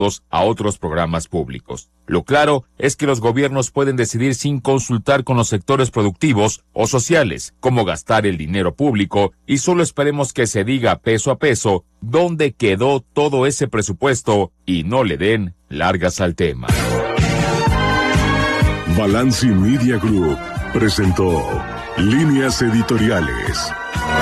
a otros programas públicos. Lo claro es que los gobiernos pueden decidir sin consultar con los sectores productivos o sociales cómo gastar el dinero público y solo esperemos que se diga peso a peso dónde quedó todo ese presupuesto y no le den largas al tema. Balanci Media Group presentó Líneas Editoriales.